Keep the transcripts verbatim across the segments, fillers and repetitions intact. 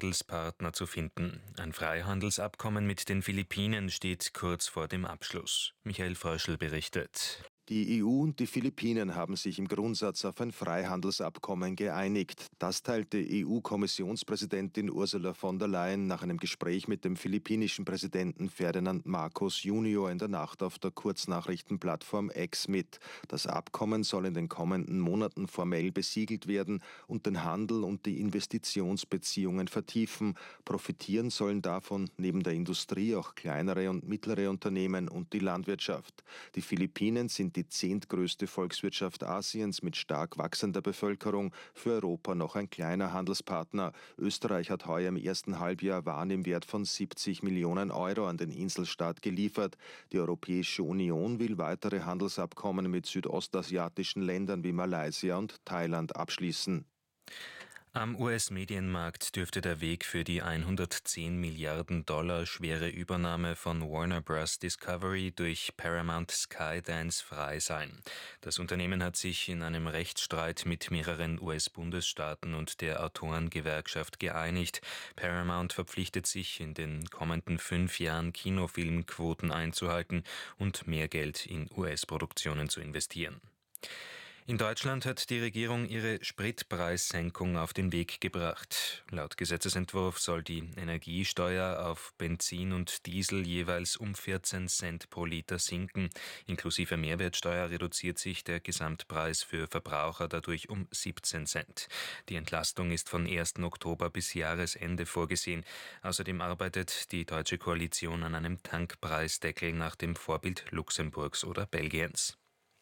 Handelspartner zu finden. Ein Freihandelsabkommen mit den Philippinen steht kurz vor dem Abschluss. Michael Fröschl berichtet. Die E U und die Philippinen haben sich im Grundsatz auf ein Freihandelsabkommen geeinigt. Das teilte E U-Kommissionspräsidentin Ursula von der Leyen nach einem Gespräch mit dem philippinischen Präsidenten Ferdinand Marcos Junior in der Nacht auf der Kurznachrichtenplattform X mit. Das Abkommen soll in den kommenden Monaten formell besiegelt werden und den Handel und die Investitionsbeziehungen vertiefen. Profitieren sollen davon neben der Industrie auch kleinere und mittlere Unternehmen und die Landwirtschaft. Die Philippinen sind die zehntgrößte Volkswirtschaft Asiens mit stark wachsender Bevölkerung, für Europa noch ein kleiner Handelspartner. Österreich hat heuer im ersten Halbjahr Waren im Wert von siebzig Millionen Euro an den Inselstaat geliefert. Die Europäische Union will weitere Handelsabkommen mit südostasiatischen Ländern wie Malaysia und Thailand abschließen. Am U S-Medienmarkt dürfte der Weg für die hundertzehn Milliarden Dollar schwere Übernahme von Warner Bros. Discovery durch Paramount Skydance frei sein. Das Unternehmen hat sich in einem Rechtsstreit mit mehreren U S-Bundesstaaten und der Autorengewerkschaft geeinigt. Paramount verpflichtet sich, in den kommenden fünf Jahren Kinofilmquoten einzuhalten und mehr Geld in U S-Produktionen zu investieren. In Deutschland hat die Regierung ihre Spritpreissenkung auf den Weg gebracht. Laut Gesetzesentwurf soll die Energiesteuer auf Benzin und Diesel jeweils um vierzehn Cent pro Liter sinken. Inklusive Mehrwertsteuer reduziert sich der Gesamtpreis für Verbraucher dadurch um siebzehn Cent. Die Entlastung ist von ersten Oktober bis Jahresende vorgesehen. Außerdem arbeitet die Deutsche Koalition an einem Tankpreisdeckel nach dem Vorbild Luxemburgs oder Belgiens.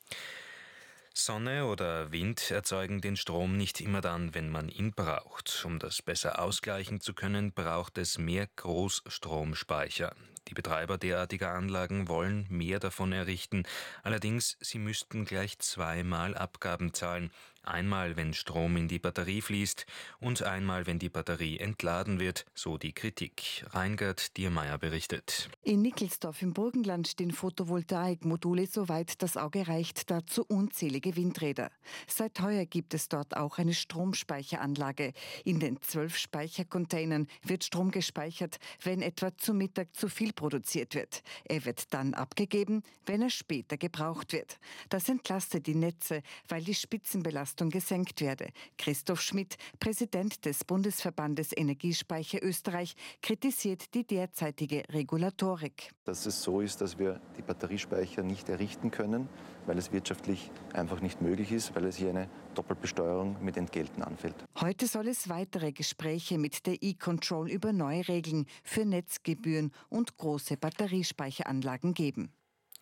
Sonne oder Wind erzeugen den Strom nicht immer dann, wenn man ihn braucht. Um das besser ausgleichen zu können, braucht es mehr Großstromspeicher. Die Betreiber derartiger Anlagen wollen mehr davon errichten. Allerdings, sie müssten gleich zweimal Abgaben zahlen. Einmal, wenn Strom in die Batterie fließt und einmal, wenn die Batterie entladen wird, so die Kritik. Reingert Diermeier berichtet. In Nickelsdorf im Burgenland stehen Photovoltaikmodule, soweit das Auge reicht, dazu unzählige Windräder. Seit heuer gibt es dort auch eine Stromspeicheranlage. In den zwölf Speichercontainern wird Strom gespeichert, wenn etwa zu Mittag zu viel produziert wird. Er wird dann abgegeben, wenn er später gebraucht wird. Das entlastet die Netze, weil die Spitzenbelastung gesenkt werde. Christoph Schmidt, Präsident des Bundesverbandes Energiespeicher Österreich, kritisiert die derzeitige Regulatorik. Dass es so ist, dass wir die Batteriespeicher nicht errichten können, weil es wirtschaftlich einfach nicht möglich ist, weil es hier eine Doppelbesteuerung mit Entgelten anfällt. Heute soll es weitere Gespräche mit der E-Control über neue Regeln für Netzgebühren und große Batteriespeicheranlagen geben.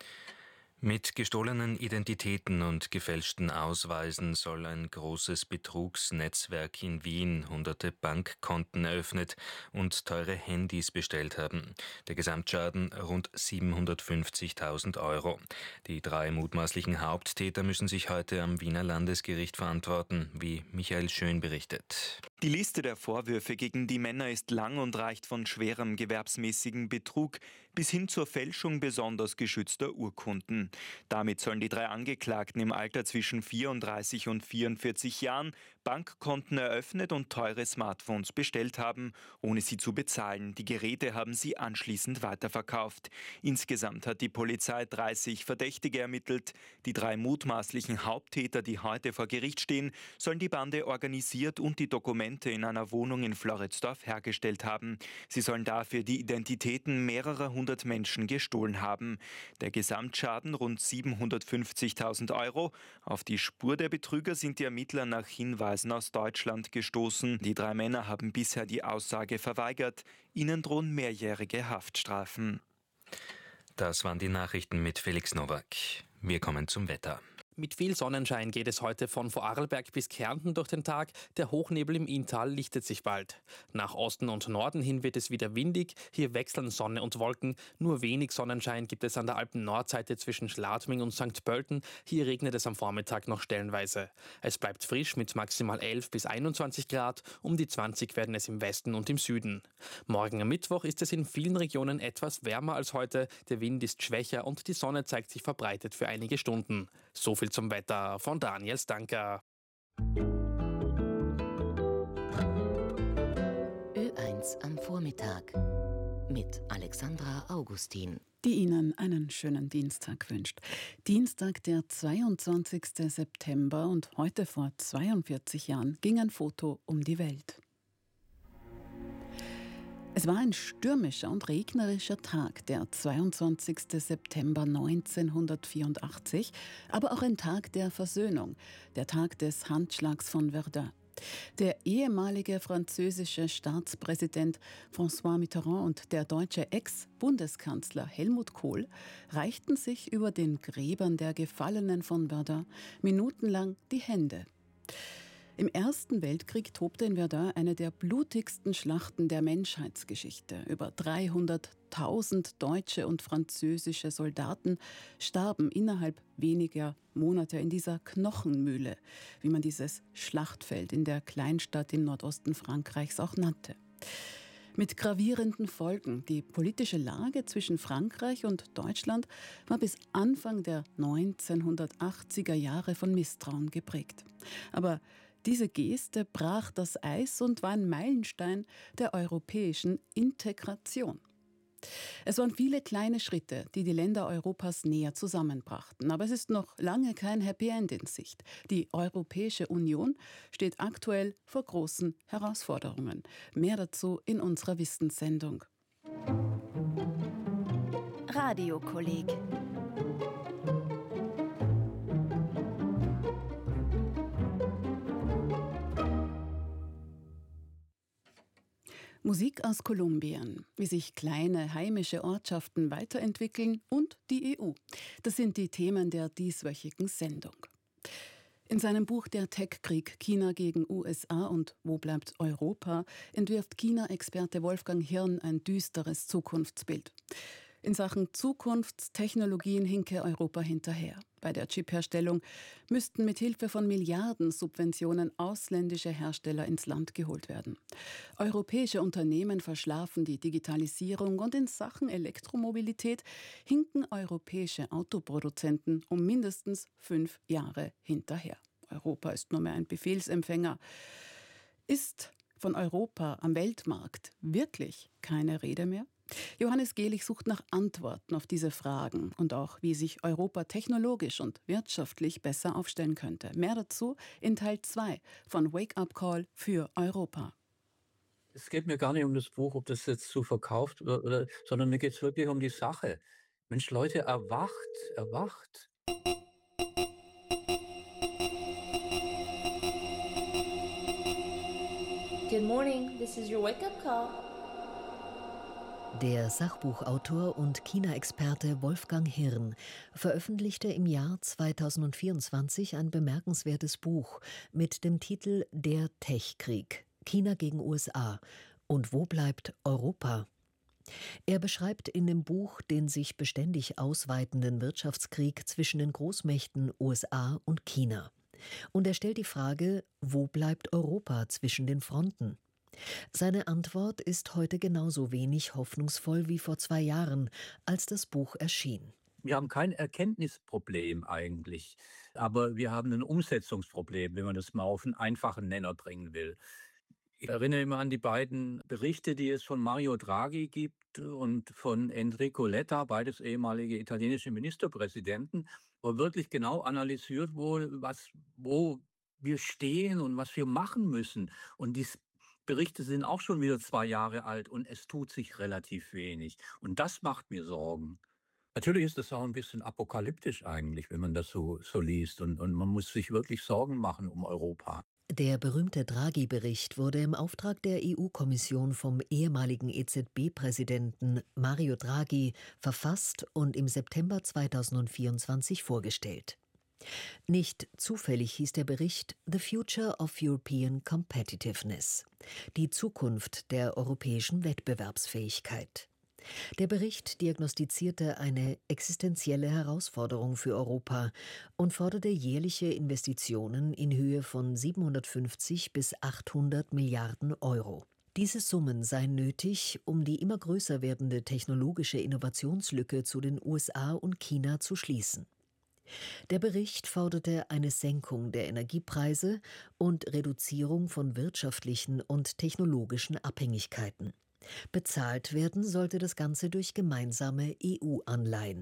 Mit gestohlenen Identitäten und gefälschten Ausweisen soll ein großes Betrugsnetzwerk in Wien hunderte Bankkonten eröffnet und teure Handys bestellt haben. Der Gesamtschaden rund siebenhundertfünfzigtausend Euro. Die drei mutmaßlichen Haupttäter müssen sich heute am Wiener Landesgericht verantworten, wie Michael Schön berichtet. Die Liste der Vorwürfe gegen die Männer ist lang und reicht von schwerem gewerbsmäßigen Betrug bis hin zur Fälschung besonders geschützter Urkunden. Damit sollen die drei Angeklagten im Alter zwischen vierunddreißig und vierundvierzig Jahren Bankkonten eröffnet und teure Smartphones bestellt haben, ohne sie zu bezahlen. Die Geräte haben sie anschließend weiterverkauft. Insgesamt hat die Polizei dreißig Verdächtige ermittelt. Die drei mutmaßlichen Haupttäter, die heute vor Gericht stehen, sollen die Bande organisiert und die Dokumente in einer Wohnung in Floridsdorf hergestellt haben. Sie sollen dafür die Identitäten mehrerer hundert Menschen gestohlen haben. Der Gesamtschaden rund siebenhundertfünfzigtausend Euro. Auf die Spur der Betrüger sind die Ermittler nach Hinweisen aus Deutschland gestoßen. Die drei Männer haben bisher die Aussage verweigert. Ihnen drohen mehrjährige Haftstrafen. Das waren die Nachrichten mit Felix Nowak. Wir kommen zum Wetter. Mit viel Sonnenschein geht es heute von Vorarlberg bis Kärnten durch den Tag. Der Hochnebel im Inntal lichtet sich bald. Nach Osten und Norden hin wird es wieder windig. Hier wechseln Sonne und Wolken. Nur wenig Sonnenschein gibt es an der Alpen-Nordseite zwischen Schladming und Sankt Pölten. Hier regnet es am Vormittag noch stellenweise. Es bleibt frisch mit maximal elf bis einundzwanzig Grad. Um die zwanzig werden es im Westen und im Süden. Morgen am Mittwoch ist es in vielen Regionen etwas wärmer als heute. Der Wind ist schwächer und die Sonne zeigt sich verbreitet für einige Stunden. So viel zum Wetter von Daniel Stanker. Ö eins Lanz am Vormittag mit Alexandra Augustin, die Ihnen einen schönen Dienstag wünscht. Dienstag, der zweiundzwanzigster September, und heute vor zweiundvierzig Jahren ging ein Foto um die Welt. Es war ein stürmischer und regnerischer Tag, der zweiundzwanzigster September neunzehnhundertvierundachtzig, aber auch ein Tag der Versöhnung, der Tag des Handschlags von Verdun. Der ehemalige französische Staatspräsident François Mitterrand und der deutsche Ex-Bundeskanzler Helmut Kohl reichten sich über den Gräbern der Gefallenen von Verdun minutenlang die Hände. Im Ersten Weltkrieg tobte in Verdun eine der blutigsten Schlachten der Menschheitsgeschichte. Über dreihunderttausend deutsche und französische Soldaten starben innerhalb weniger Monate in dieser Knochenmühle, wie man dieses Schlachtfeld in der Kleinstadt im Nordosten Frankreichs auch nannte. Mit gravierenden Folgen. Die politische Lage zwischen Frankreich und Deutschland war bis Anfang der neunzehnhundertachtziger Jahre von Misstrauen geprägt. Aber diese Geste brach das Eis und war ein Meilenstein der europäischen Integration. Es waren viele kleine Schritte, die die Länder Europas näher zusammenbrachten. Aber es ist noch lange kein Happy End in Sicht. Die Europäische Union steht aktuell vor großen Herausforderungen. Mehr dazu in unserer Wissenssendung. Radiokolleg. Musik aus Kolumbien, wie sich kleine heimische Ortschaften weiterentwickeln und die E U. Das sind die Themen der dieswöchigen Sendung. In seinem Buch Der Tech-Krieg, China gegen U S A und Wo bleibt Europa, entwirft China-Experte Wolfgang Hirn ein düsteres Zukunftsbild. In Sachen Zukunftstechnologien hinke Europa hinterher. Bei der Chipherstellung müssten mit Hilfe von Milliardensubventionen ausländische Hersteller ins Land geholt werden. Europäische Unternehmen verschlafen die Digitalisierung und in Sachen Elektromobilität hinken europäische Autoproduzenten um mindestens fünf Jahre hinterher. Europa ist nur mehr ein Befehlsempfänger. Ist von Europa am Weltmarkt wirklich keine Rede mehr? Johannes Gehlich sucht nach Antworten auf diese Fragen und auch, wie sich Europa technologisch und wirtschaftlich besser aufstellen könnte. Mehr dazu in Teil zwei von Wake Up Call für Europa. Es geht mir gar nicht um das Buch, ob das jetzt so verkauft wird, oder, sondern mir geht es wirklich um die Sache. Mensch, Leute, erwacht, erwacht. Good morning, this is your Wake Up Call. Der Sachbuchautor und China-Experte Wolfgang Hirn veröffentlichte im Jahr zweitausendvierundzwanzig ein bemerkenswertes Buch mit dem Titel Der Tech-Krieg, China gegen U S A und wo bleibt Europa? Er beschreibt in dem Buch den sich beständig ausweitenden Wirtschaftskrieg zwischen den Großmächten U S A und China. Und er stellt die Frage, wo bleibt Europa zwischen den Fronten? Seine Antwort ist heute genauso wenig hoffnungsvoll wie vor zwei Jahren, als das Buch erschien. Wir haben kein Erkenntnisproblem eigentlich, aber wir haben ein Umsetzungsproblem, wenn man das mal auf einen einfachen Nenner bringen will. Ich erinnere immer an die beiden Berichte, die es von Mario Draghi gibt und von Enrico Letta, beides ehemalige italienische Ministerpräsidenten, wo wirklich genau analysiert wurde, was, wo wir stehen und was wir machen müssen. Und die Berichte sind auch schon wieder zwei Jahre alt und es tut sich relativ wenig. Und das macht mir Sorgen. Natürlich ist das auch ein bisschen apokalyptisch eigentlich, wenn man das so, so liest. Und, und man muss sich wirklich Sorgen machen um Europa. Der berühmte Draghi-Bericht wurde im Auftrag der E U-Kommission vom ehemaligen E Z B-Präsidenten Mario Draghi verfasst und im September zweitausendvierundzwanzig vorgestellt. Nicht zufällig hieß der Bericht The Future of European Competitiveness, die Zukunft der europäischen Wettbewerbsfähigkeit. Der Bericht diagnostizierte eine existenzielle Herausforderung für Europa und forderte jährliche Investitionen in Höhe von siebenhundertfünfzig bis achthundert Milliarden Euro. Diese Summen seien nötig, um die immer größer werdende technologische Innovationslücke zu den U S A und China zu schließen. Der Bericht forderte eine Senkung der Energiepreise und Reduzierung von wirtschaftlichen und technologischen Abhängigkeiten. Bezahlt werden sollte das Ganze durch gemeinsame E U-Anleihen.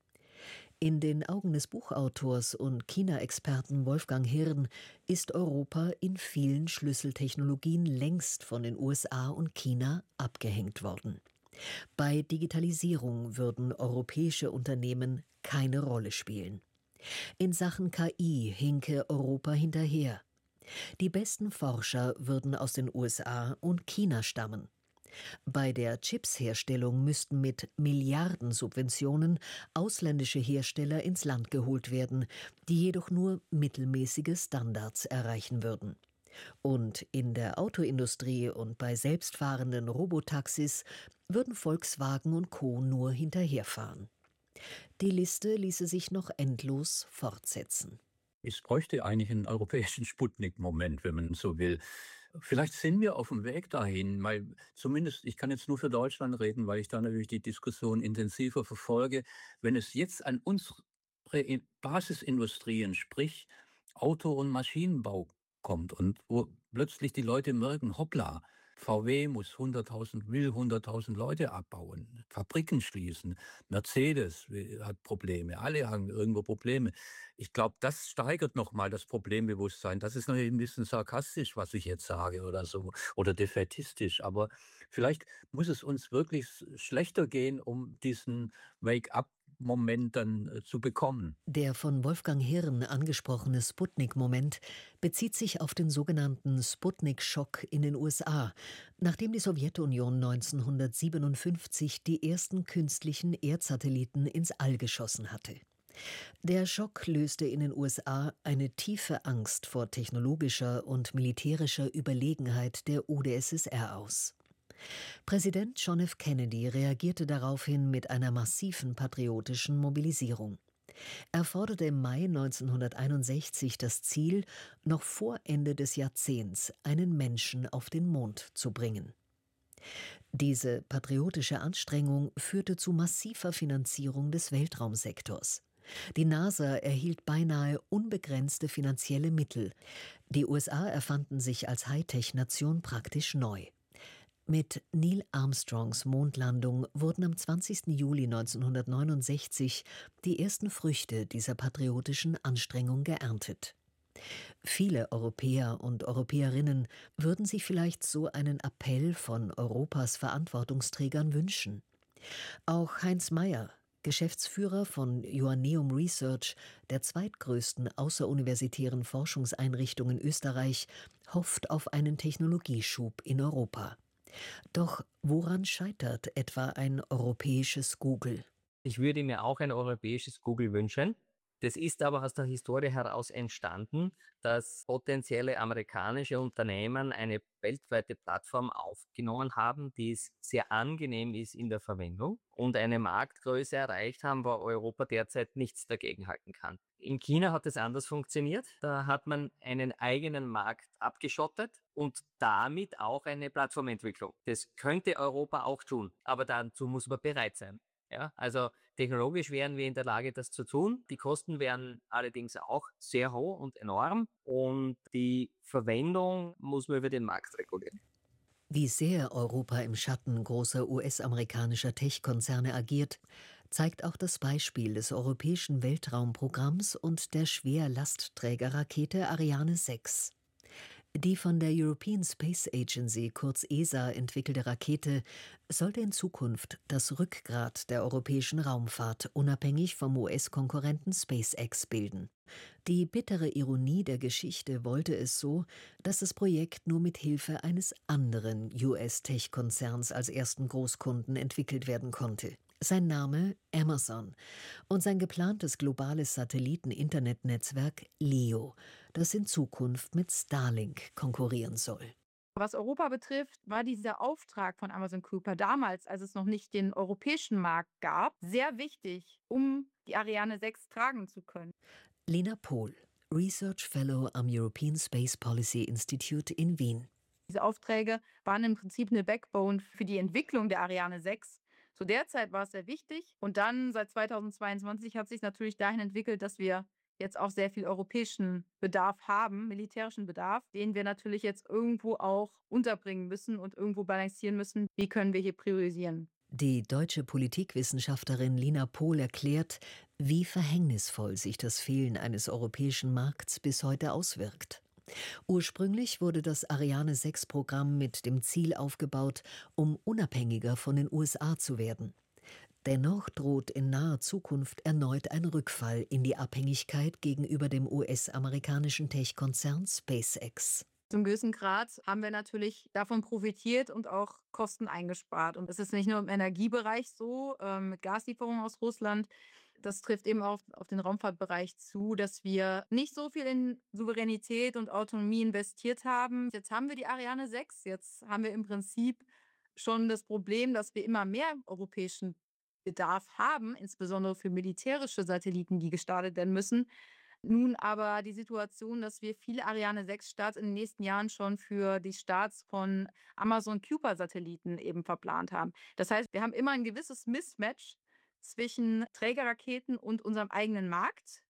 In den Augen des Buchautors und China-Experten Wolfgang Hirn ist Europa in vielen Schlüsseltechnologien längst von den U S A und China abgehängt worden. Bei Digitalisierung würden europäische Unternehmen keine Rolle spielen. In Sachen K I hinke Europa hinterher. Die besten Forscher würden aus den U S A und China stammen. Bei der Chipsherstellung müssten mit Milliardensubventionen ausländische Hersteller ins Land geholt werden, die jedoch nur mittelmäßige Standards erreichen würden. Und in der Autoindustrie und bei selbstfahrenden Robotaxis würden Volkswagen und Co. nur hinterherfahren. Die Liste ließe sich noch endlos fortsetzen. Es bräuchte eigentlich einen europäischen Sputnik-Moment, wenn man so will. Vielleicht sind wir auf dem Weg dahin, weil zumindest, ich kann jetzt nur für Deutschland reden, weil ich da natürlich die Diskussion intensiver verfolge. Wenn es jetzt an unsere Basisindustrien, sprich Auto- und Maschinenbau kommt und wo plötzlich die Leute merken, hoppla, V W muss hunderttausend, will hunderttausend Leute abbauen, Fabriken schließen, Mercedes hat Probleme, alle haben irgendwo Probleme. Ich glaube, das steigert nochmal das Problembewusstsein. Das ist natürlich ein bisschen sarkastisch, was ich jetzt sage oder so, oder defätistisch. Aber vielleicht muss es uns wirklich schlechter gehen, um diesen Wake-up-Moment dann äh, zu bekommen. Der von Wolfgang Hirn angesprochene Sputnik-Moment bezieht sich auf den sogenannten Sputnik-Schock in den U S A, nachdem die Sowjetunion neunzehnhundertsiebenundfünfzig die ersten künstlichen Erdsatelliten ins All geschossen hatte. Der Schock löste in den U S A eine tiefe Angst vor technologischer und militärischer Überlegenheit der U d S S R aus. Präsident John F. Kennedy reagierte daraufhin mit einer massiven patriotischen Mobilisierung. Er forderte im Mai neunzehnhunderteinundsechzig das Ziel, noch vor Ende des Jahrzehnts einen Menschen auf den Mond zu bringen. Diese patriotische Anstrengung führte zu massiver Finanzierung des Weltraumsektors. Die NASA erhielt beinahe unbegrenzte finanzielle Mittel. Die U S A erfanden sich als Hightech-Nation praktisch neu. Mit Neil Armstrongs Mondlandung wurden am zwanzigsten Juli neunzehnhundertneunundsechzig die ersten Früchte dieser patriotischen Anstrengung geerntet. Viele Europäer und Europäerinnen würden sich vielleicht so einen Appell von Europas Verantwortungsträgern wünschen. Auch Heinz Meyer, Geschäftsführer von Joanneum Research, der zweitgrößten außeruniversitären Forschungseinrichtung in Österreich, hofft auf einen Technologieschub in Europa. Doch woran scheitert etwa ein europäisches Google? Ich würde mir auch ein europäisches Google wünschen. Das ist aber aus der Historie heraus entstanden, dass potenzielle amerikanische Unternehmen eine weltweite Plattform aufgenommen haben, die sehr angenehm ist in der Verwendung und eine Marktgröße erreicht haben, wo Europa derzeit nichts dagegenhalten kann. In China hat es anders funktioniert. Da hat man einen eigenen Markt abgeschottet und damit auch eine Plattformentwicklung. Das könnte Europa auch tun, aber dazu muss man bereit sein. Ja, also technologisch wären wir in der Lage, das zu tun. Die Kosten wären allerdings auch sehr hoch und enorm und die Verwendung muss man über den Markt regulieren. Wie sehr Europa im Schatten großer U S-amerikanischer Tech-Konzerne agiert, zeigt auch das Beispiel des europäischen Weltraumprogramms und der Schwerlastträgerrakete Ariane sechs. Die von der European Space Agency, kurz E S A, entwickelte Rakete sollte in Zukunft das Rückgrat der europäischen Raumfahrt unabhängig vom U S-Konkurrenten SpaceX bilden. Die bittere Ironie der Geschichte wollte es so, dass das Projekt nur mit Hilfe eines anderen U S-Tech-Konzerns als ersten Großkunden entwickelt werden konnte. Sein Name Amazon und sein geplantes globales Satelliten-Internetnetzwerk LEO, das in Zukunft mit Starlink konkurrieren soll. Was Europa betrifft, war dieser Auftrag von Amazon Kuiper damals, als es noch nicht den europäischen Markt gab, sehr wichtig, um die Ariane sechs tragen zu können. Lena Pohl, Research Fellow am European Space Policy Institute in Wien. Diese Aufträge waren im Prinzip eine Backbone für die Entwicklung der Ariane sechs. Zu der Zeit war es sehr wichtig. Und dann seit zweitausendzweiundzwanzig hat sich natürlich dahin entwickelt, dass wir jetzt auch sehr viel europäischen Bedarf haben, militärischen Bedarf, den wir natürlich jetzt irgendwo auch unterbringen müssen und irgendwo balancieren müssen. Wie können wir hier priorisieren? Die deutsche Politikwissenschaftlerin Lina Pohl erklärt, wie verhängnisvoll sich das Fehlen eines europäischen Markts bis heute auswirkt. Ursprünglich wurde das Ariane sechs Programm mit dem Ziel aufgebaut, um unabhängiger von den U S A zu werden. Dennoch droht in naher Zukunft erneut ein Rückfall in die Abhängigkeit gegenüber dem U S-amerikanischen Tech-Konzern SpaceX. Zum gewissen Grad haben wir natürlich davon profitiert und auch Kosten eingespart. Und es ist nicht nur im Energiebereich so, äh, mit Gaslieferungen aus Russland. Das trifft eben auch auf den Raumfahrtbereich zu, dass wir nicht so viel in Souveränität und Autonomie investiert haben. Jetzt haben wir die Ariane sechs. Jetzt haben wir im Prinzip schon das Problem, dass wir immer mehr europäischen Bedarf haben, insbesondere für militärische Satelliten, die gestartet werden müssen. Nun aber die Situation, dass wir viele Ariane sechs Starts in den nächsten Jahren schon für die Starts von Amazon Kuiper-Satelliten eben verplant haben. Das heißt, wir haben immer ein gewisses Mismatch zwischen Trägerraketen und unserem eigenen Markt.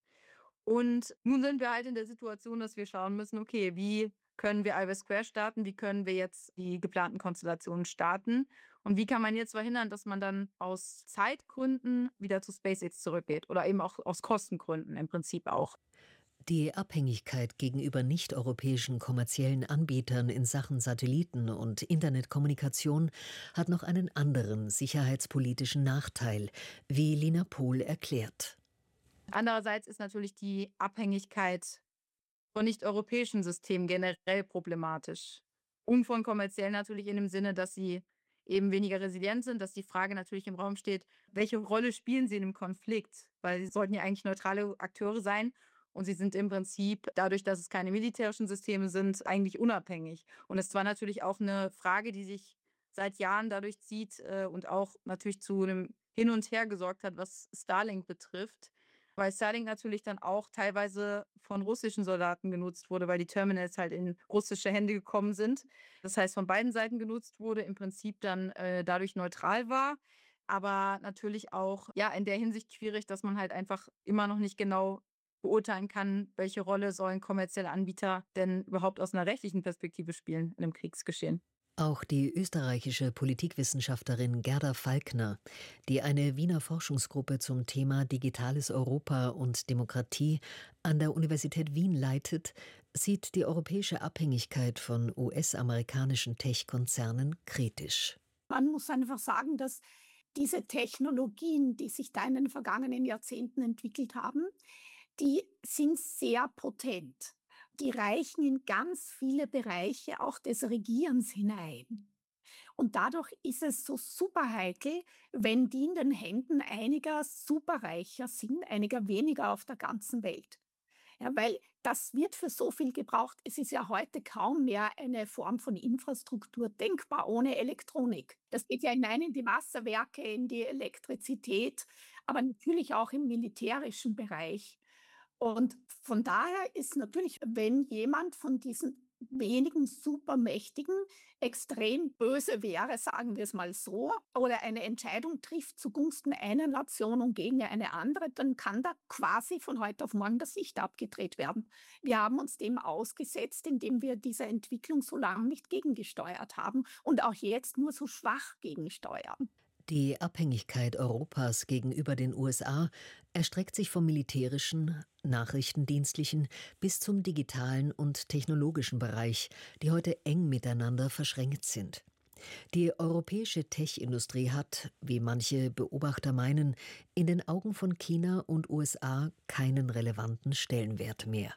Und nun sind wir halt in der Situation, dass wir schauen müssen, okay, wie können wir Iris Square starten, wie können wir jetzt die geplanten Konstellationen starten und wie kann man jetzt verhindern, dass man dann aus Zeitgründen wieder zu SpaceX zurückgeht oder eben auch aus Kostengründen im Prinzip auch. Die Abhängigkeit gegenüber nicht-europäischen kommerziellen Anbietern in Sachen Satelliten und Internetkommunikation hat noch einen anderen sicherheitspolitischen Nachteil, wie Lina Pohl erklärt. Andererseits ist natürlich die Abhängigkeit von nicht-europäischen Systemen generell problematisch. Und von kommerziell natürlich in dem Sinne, dass sie eben weniger resilient sind, dass die Frage natürlich im Raum steht, welche Rolle spielen sie in einem Konflikt? Weil sie sollten ja eigentlich neutrale Akteure sein. Und sie sind im Prinzip, dadurch, dass es keine militärischen Systeme sind, eigentlich unabhängig. Und es war natürlich auch eine Frage, die sich seit Jahren dadurch zieht äh, und auch natürlich zu einem Hin und Her gesorgt hat, was Starlink betrifft. Weil Starlink natürlich dann auch teilweise von russischen Soldaten genutzt wurde, weil die Terminals halt in russische Hände gekommen sind. Das heißt, von beiden Seiten genutzt wurde, im Prinzip dann äh, dadurch neutral war. Aber natürlich auch ja in der Hinsicht schwierig, dass man halt einfach immer noch nicht genau beurteilen kann, welche Rolle sollen kommerzielle Anbieter denn überhaupt aus einer rechtlichen Perspektive spielen in einem Kriegsgeschehen. Auch die österreichische Politikwissenschaftlerin Gerda Falkner, die eine Wiener Forschungsgruppe zum Thema Digitales Europa und Demokratie an der Universität Wien leitet, sieht die europäische Abhängigkeit von U S-amerikanischen Tech-Konzernen kritisch. Man muss einfach sagen, dass diese Technologien, die sich da in den vergangenen Jahrzehnten entwickelt haben, die sind sehr potent. Die reichen in ganz viele Bereiche auch des Regierens hinein. Und dadurch ist es so super heikel, wenn die in den Händen einiger Superreicher sind, einiger weniger auf der ganzen Welt. Ja, weil das wird für so viel gebraucht. Es ist ja heute kaum mehr eine Form von Infrastruktur denkbar ohne Elektronik. Das geht ja hinein in die Wasserwerke, in die Elektrizität, aber natürlich auch im militärischen Bereich. Und von daher ist natürlich, wenn jemand von diesen wenigen Supermächtigen extrem böse wäre, sagen wir es mal so, oder eine Entscheidung trifft zugunsten einer Nation und gegen eine andere, dann kann da quasi von heute auf morgen das Licht abgedreht werden. Wir haben uns dem ausgesetzt, indem wir dieser Entwicklung so lange nicht gegengesteuert haben und auch jetzt nur so schwach gegensteuern. Die Abhängigkeit Europas gegenüber den U S A erstreckt sich vom militärischen, nachrichtendienstlichen bis zum digitalen und technologischen Bereich, die heute eng miteinander verschränkt sind. Die europäische Tech-Industrie hat, wie manche Beobachter meinen, in den Augen von China und U S A keinen relevanten Stellenwert mehr.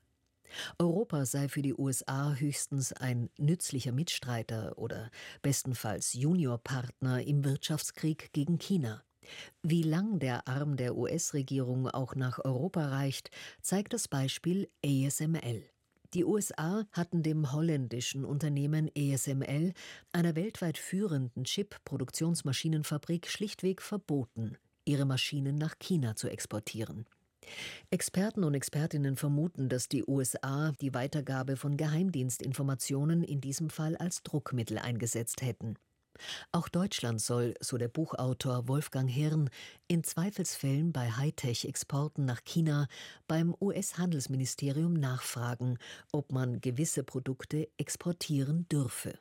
Europa sei für die U S A höchstens ein nützlicher Mitstreiter oder bestenfalls Juniorpartner im Wirtschaftskrieg gegen China. Wie lang der Arm der U S-Regierung auch nach Europa reicht, zeigt das Beispiel A S M L. Die U S A hatten dem holländischen Unternehmen A S M L, einer weltweit führenden Chip-Produktionsmaschinenfabrik, schlichtweg verboten, ihre Maschinen nach China zu exportieren. Experten und Expertinnen vermuten, dass die U S A die Weitergabe von Geheimdienstinformationen in diesem Fall als Druckmittel eingesetzt hätten. Auch Deutschland soll, so der Buchautor Wolfgang Hirn, in Zweifelsfällen bei Hightech-Exporten nach China beim U S-Handelsministerium nachfragen, ob man gewisse Produkte exportieren dürfe.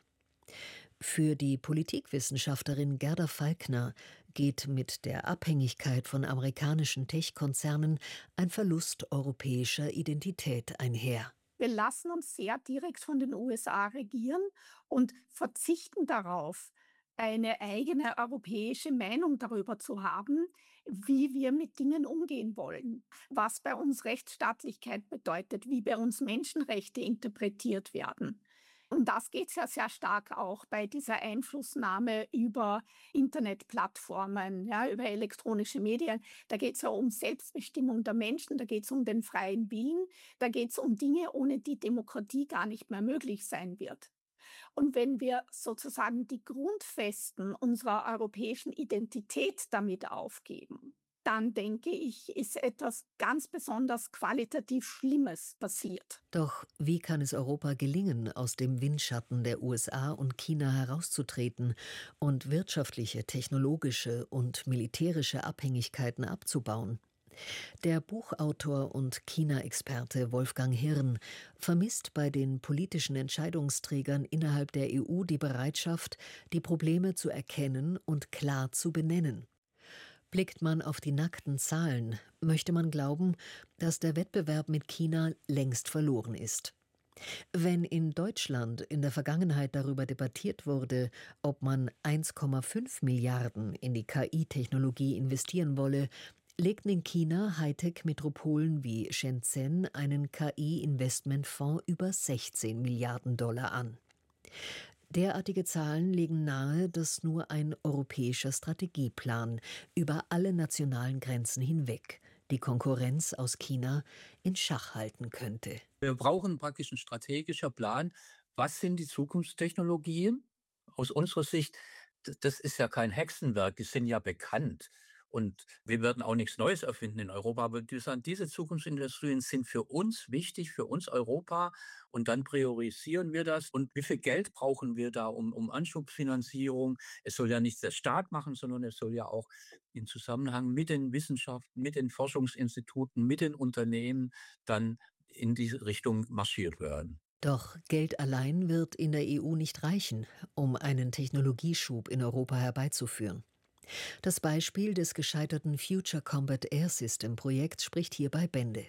Für die Politikwissenschaftlerin Gerda Falkner geht mit der Abhängigkeit von amerikanischen Tech-Konzernen ein Verlust europäischer Identität einher. Wir lassen uns sehr direkt von den U S A regieren und verzichten darauf, eine eigene europäische Meinung darüber zu haben, wie wir mit Dingen umgehen wollen, was bei uns Rechtsstaatlichkeit bedeutet, wie bei uns Menschenrechte interpretiert werden. Um das geht es ja sehr stark auch bei dieser Einflussnahme über Internetplattformen, ja, über elektronische Medien. Da geht es ja um Selbstbestimmung der Menschen, da geht es um den freien Willen, da geht es um Dinge, ohne die Demokratie gar nicht mehr möglich sein wird. Und wenn wir sozusagen die Grundfesten unserer europäischen Identität damit aufgeben, dann denke ich, ist etwas ganz besonders qualitativ Schlimmes passiert. Doch wie kann es Europa gelingen, aus dem Windschatten der U S A und China herauszutreten und wirtschaftliche, technologische und militärische Abhängigkeiten abzubauen? Der Buchautor und China-Experte Wolfgang Hirn vermisst bei den politischen Entscheidungsträgern innerhalb der E U die Bereitschaft, die Probleme zu erkennen und klar zu benennen. Blickt man auf die nackten Zahlen, möchte man glauben, dass der Wettbewerb mit China längst verloren ist. Wenn in Deutschland in der Vergangenheit darüber debattiert wurde, ob man eins Komma fünf Milliarden in die K I-Technologie investieren wolle, legten in China Hightech-Metropolen wie Shenzhen einen K I-Investmentfonds über sechzehn Milliarden Dollar an. Derartige Zahlen legen nahe, dass nur ein europäischer Strategieplan über alle nationalen Grenzen hinweg die Konkurrenz aus China in Schach halten könnte. Wir brauchen praktisch einen strategischen Plan. Was sind die Zukunftstechnologien? Aus unserer Sicht, das ist ja kein Hexenwerk, die sind ja bekannt. Und wir werden auch nichts Neues erfinden in Europa, aber diese Zukunftsindustrien sind für uns wichtig, für uns Europa. Und dann priorisieren wir das. Und wie viel Geld brauchen wir da um, um Anschubfinanzierung? Es soll ja nicht der Staat machen, sondern es soll ja auch im Zusammenhang mit den Wissenschaften, mit den Forschungsinstituten, mit den Unternehmen dann in diese Richtung marschiert werden. Doch Geld allein wird in der E U nicht reichen, um einen Technologieschub in Europa herbeizuführen. Das Beispiel des gescheiterten Future Combat Air System Projekts spricht hierbei Bände.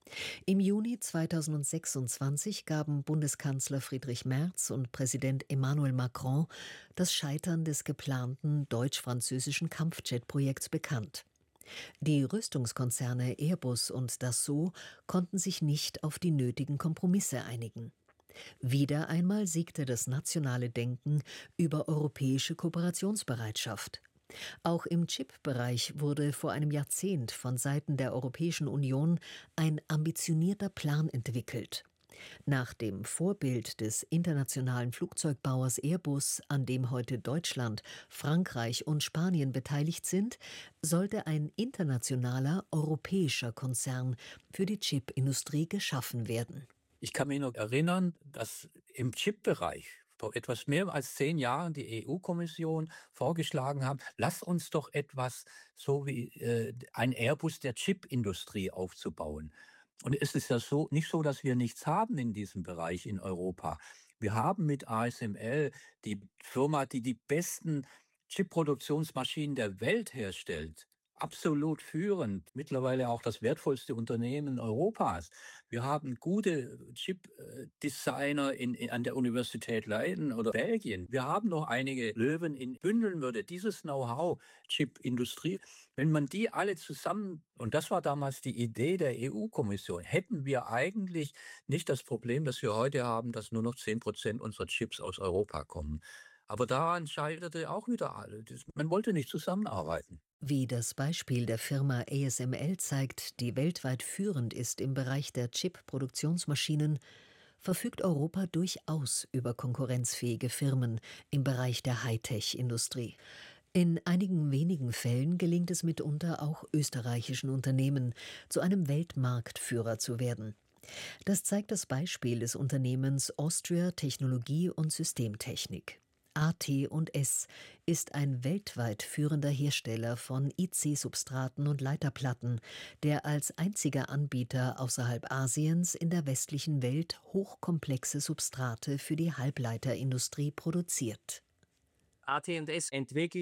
Im Juni zweitausendsechsundzwanzig gaben Bundeskanzler Friedrich Merz und Präsident Emmanuel Macron das Scheitern des geplanten deutsch-französischen Kampfjet-Projekts bekannt. Die Rüstungskonzerne Airbus und Dassault konnten sich nicht auf die nötigen Kompromisse einigen. Wieder einmal siegte das nationale Denken über europäische Kooperationsbereitschaft. Auch im Chip-Bereich wurde vor einem Jahrzehnt von Seiten der Europäischen Union ein ambitionierter Plan entwickelt. Nach dem Vorbild des internationalen Flugzeugbauers Airbus, an dem heute Deutschland, Frankreich und Spanien beteiligt sind, sollte ein internationaler europäischer Konzern für die Chipindustrie geschaffen werden. Ich kann mich noch erinnern, dass im Chip-Bereich vor etwas mehr als zehn Jahren die E U-Kommission vorgeschlagen haben, lass uns doch etwas so wie äh, ein Airbus der Chipindustrie aufzubauen. Und es ist ja so, nicht so, dass wir nichts haben in diesem Bereich in Europa. Wir haben mit A S M L die Firma, die die besten Chipproduktionsmaschinen der Welt herstellt. Absolut führend, mittlerweile auch das wertvollste Unternehmen Europas. Wir haben gute Chip-Designer in, in, an der Universität Leiden oder Belgien. Wir haben noch einige Löwen in Bündeln würde. Dieses Know-how, Chip-Industrie, wenn man die alle zusammen, und das war damals die Idee der E U-Kommission, hätten wir eigentlich nicht das Problem, das wir heute haben, dass nur noch zehn Prozent unserer Chips aus Europa kommen. Aber daran scheiterte auch wieder alle. Man wollte nicht zusammenarbeiten. Wie das Beispiel der Firma A S M L zeigt, die weltweit führend ist im Bereich der Chip-Produktionsmaschinen, verfügt Europa durchaus über konkurrenzfähige Firmen im Bereich der Hightech-Industrie. In einigen wenigen Fällen gelingt es mitunter auch österreichischen Unternehmen, zu einem Weltmarktführer zu werden. Das zeigt das Beispiel des Unternehmens Austria Technologie und Systemtechnik. A T und S ist ein weltweit führender Hersteller von I C-Substraten und Leiterplatten, der als einziger Anbieter außerhalb Asiens in der westlichen Welt hochkomplexe Substrate für die Halbleiterindustrie produziert. A T und S entwickelt